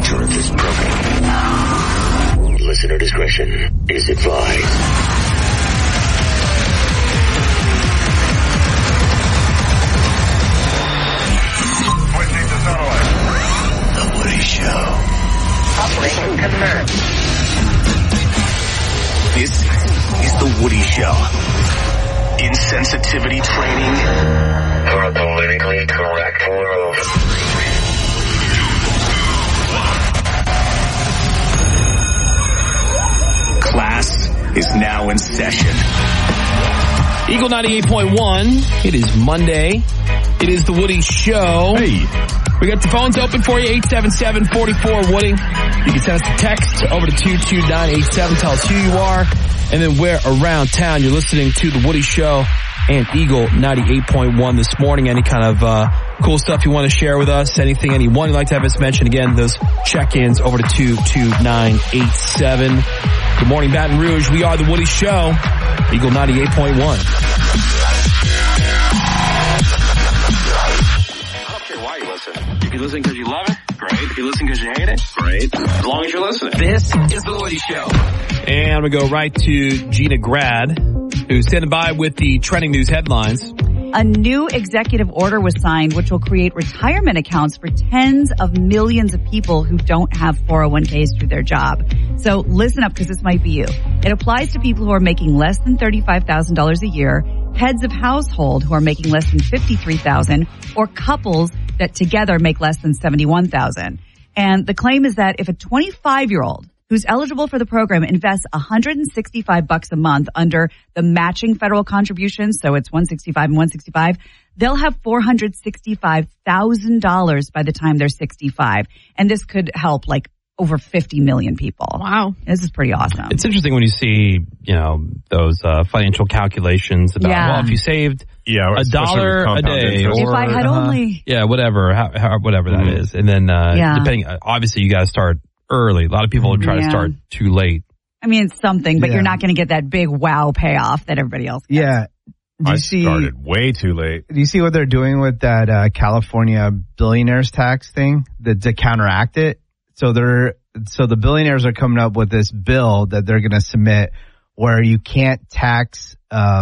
nature of this program. Listener discretion is advised. Switching to satellite. The Woody Show. Operation confirmed. This is The Woody Show. Insensitivity training for a politically correct world. Class is now in session. Eagle 98.1. It is Monday. It is The Woody Show. Hey. We got the phones open for you, 877-44-WOODY. You can send us a text over to 22987. Tell us who you are and then where around town you're listening to The Woody Show and Eagle 98.1 this morning. Any kind of cool stuff you want to share with us, anything, anyone you'd like to have us mention, again, those check-ins over to 22987. Good morning, Baton Rouge. We are The Woody Show, Eagle 98.1. If you listen because you love it, great. If you listen because you hate it, great. As long as you're listening. This is The Woody Show. And we go right to Gina Grad, who's standing by with the trending news headlines. A new executive order was signed, which will create retirement accounts for tens of millions of people who don't have 401ks through their job. So listen up, because this might be you. It applies to people who are making less than $35,000 a year, heads of household who are making less than $53,000, or couples that together make less than $71,000. And the claim is that if a 25-year-old who's eligible for the program invests $165 a month under the matching federal contributions, so it's $165 and $165, they'll have $465,000 by the time they're 65. And this could help like over 50 million people. Wow. This is pretty awesome. It's interesting when you see, those financial calculations about, well, if you saved $1 a day, or if I had only, whatever that is. And then, depending, obviously you got to start early. A lot of people try to start too late. I mean, it's something, but you're not going to get that big wow payoff that everybody else gets. Yeah. I started way too late. Do you see what they're doing with that California billionaires tax thing to counteract it? So the billionaires are coming up with this bill that they're going to submit where you can't tax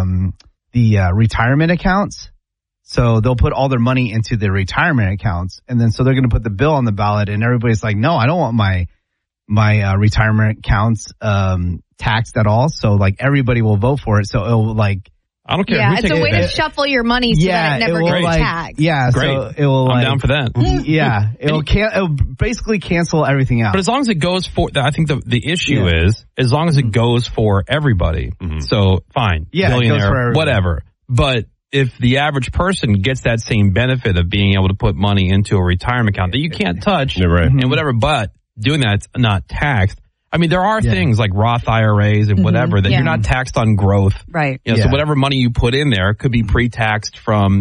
the retirement accounts. So they'll put all their money into the retirement accounts, and then so they're going to put the bill on the ballot, and everybody's like, no, I don't want my retirement accounts taxed at all. So like everybody will vote for it. So it'll like, I don't care. Yeah, it's a way to shuffle your money so that it never gets taxed. Yeah, great. So it will. I'm down for that. Yeah, it'll basically cancel everything out. But as long as it goes for, I think the issue is as long as it goes for everybody. Mm-hmm. So fine, billionaire, whatever. But if the average person gets that same benefit of being able to put money into a retirement account that you can't touch and whatever, but doing that's not taxed. I mean, there are things like Roth IRAs and whatever that you're not taxed on growth. Right. So whatever money you put in there could be pre-taxed from,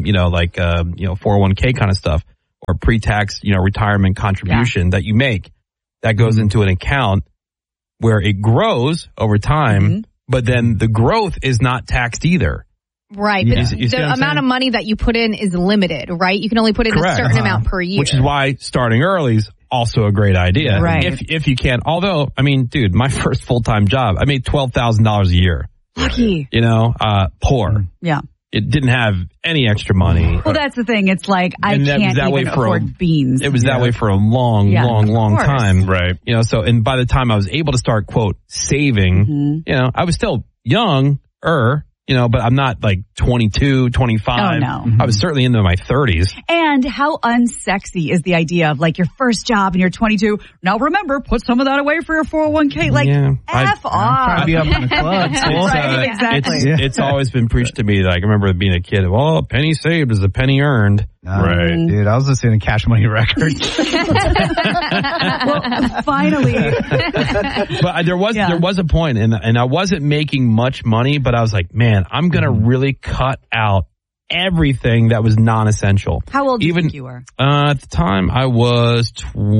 401k kind of stuff, or pre-taxed, retirement contribution that you make that goes into an account where it grows over time, but then the growth is not taxed either. Right. Yeah. The amount of money that you put in is limited, right? You can only put in a certain amount per year. Which is why starting early is also a great idea. Right. If you can. Although, I mean, dude, my first full-time job, I made $12,000 a year. Lucky. Poor. Yeah. It didn't have any extra money. Well, that's the thing. It's like, I can't even afford beans. It was that way for a long time. Right. And by the time I was able to start, quote, saving, I was still younger, but I'm not like 22, 25. Oh, no. I was certainly into my 30s. And how unsexy is the idea of like your first job and you're 22. Now remember, put some of that away for your 401k. Like, F off. I'm trying to be up in the club. Right, exactly. It's always been preached to me. Like, I remember being a kid, well, a penny saved is a penny earned. Right. Dude, I was listening to Cash Money Records. Well, finally. But there was a point, and I wasn't making much money, but I was like, man, I'm going to really cut out everything that was non-essential. How old do you think you were? At the time, I was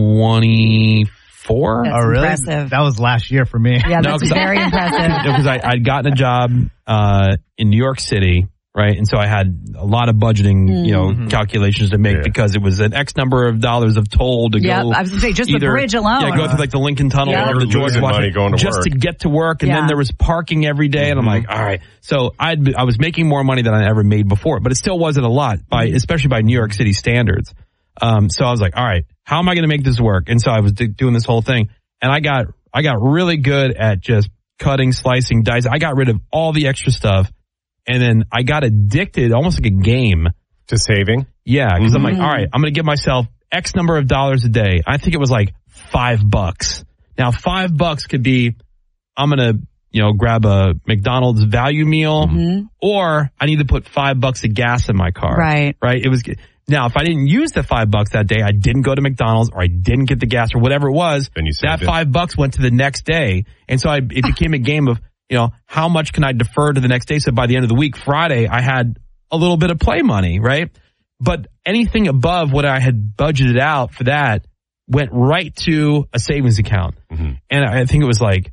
24. That's really? Impressive. That was last year for me. Yeah, that's very impressive. Because I'd gotten a job in New York City, right? And so I had a lot of budgeting, calculations to make because it was an X number of dollars of toll to go. I was going to say, just the bridge alone. Yeah, go through like the Lincoln Tunnel or the George Washington, just to get to work. And then there was parking every day. And I'm like, all right. So I was making more money than I ever made before, but it still wasn't a lot, especially by New York City standards. So I was like, all right, how am I going to make this work? And so I was doing this whole thing, and I got really good at just cutting, slicing, dicing. I got rid of all the extra stuff, and then I got addicted, almost like a game, to saving. Yeah, because I'm like, all right, I'm going to give myself X number of dollars a day. I think it was like $5. Now, $5 could be, I'm going to, grab a McDonald's value meal, or I need to put $5 of gas in my car. Right. It was. Now, if I didn't use the $5 that day, I didn't go to McDonald's or I didn't get the gas or whatever it was, then that $5 went to the next day. And so it became a game of, how much can I defer to the next day? So by the end of the week, Friday, I had a little bit of play money, right? But anything above what I had budgeted out for that went right to a savings account. And I think it was like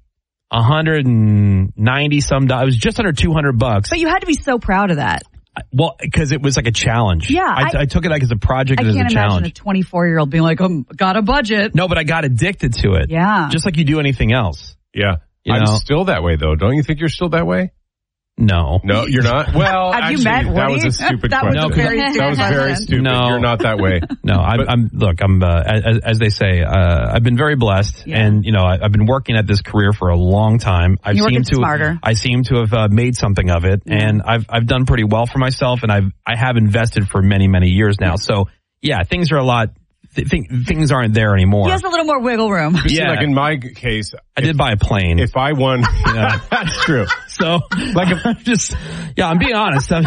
$190 some dollars. It was just under $200. But you had to be so proud of that. Well, because it was like a challenge. Yeah. I took it like as a project and as a challenge. I can't imagine a 24-year-old being like, got a budget. No, but I got addicted to it. Yeah. Just like you do anything else. Yeah. I'm still that way, though. Don't you think you're still that way? No. No, you're not? Well, Have actually, you met Woody? That was a stupid question. That was very stupid. No. You're not that way. No, I'm as they say, I've been very blessed, and I've been working at this career for a long time. I seem to have made something of it, and I've done pretty well for myself, and I have invested for many, many years now. So yeah, things are a lot. Things aren't there anymore. He has a little more wiggle room. Yeah, like in my case, I did buy a plane. If I won, that's true. So, I'm being honest. But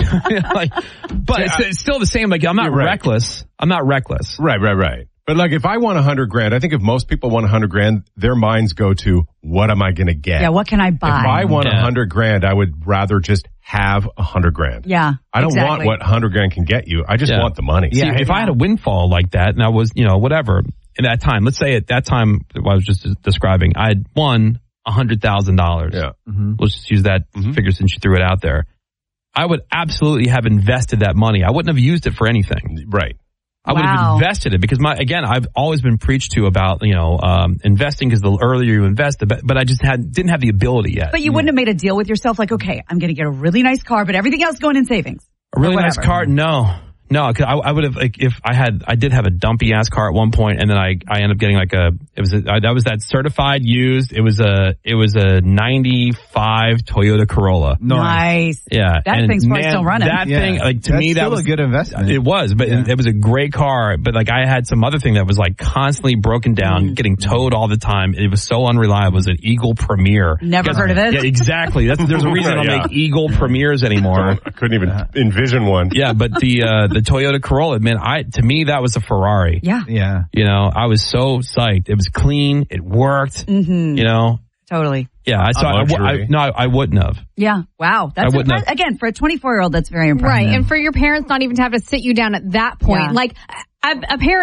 it's still the same. Like, I'm not reckless. I'm not reckless. Right. But like, if I won $100,000, I think if most people won $100,000, their minds go to, what am I going to get? Yeah, what can I buy? If I won $100,000, I would rather just have $100,000. Yeah, I don't want what $100,000 can get you. I just want the money. See, if I had a windfall like that, and I was, whatever, in that time, let's say at that time, I was just describing, I had won $100,000. Yeah. Let's just use that figure since you threw it out there. I would absolutely have invested that money. I wouldn't have used it for anything. Right. I would have invested it because I've always been preached to about, investing, because the earlier you invest, but I just didn't have the ability yet. But you wouldn't have made a deal with yourself like, okay, I'm going to get a really nice car, but everything else going in savings. A really nice car? No, cause I would have, like, if I did have a dumpy ass car at one point, and then I ended up getting like that was that certified used. It was a 95 Toyota Corolla. Nice. Yeah. That thing's probably still running. That thing, like, to me, that was a good investment. It was, but it was a great car. But like, I had some other thing that was like constantly broken down, getting towed all the time. It was so unreliable. It was an Eagle Premier. Never heard of it. Yeah, exactly. There's a reason I don't make Eagle Premiers anymore. I couldn't even envision one. Yeah, but the Toyota Corolla, man, to me, that was a Ferrari. Yeah. Yeah. I was so psyched. It was clean. It worked. Totally. Yeah. I wouldn't have. Yeah. Wow. That's again, for a 24-year-old, that's very impressive. Right. And for your parents not even to have to sit you down at that point. Yeah. Like, a parent